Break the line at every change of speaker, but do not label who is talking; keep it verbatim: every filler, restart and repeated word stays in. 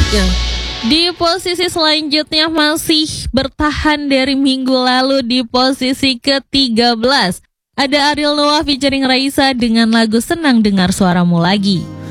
Ya. Di posisi selanjutnya masih bertahan dari minggu lalu di posisi ke tiga belas. Ada Ariel Noah featuring Raisa dengan lagu Senang Dengar Suaramu Lagi.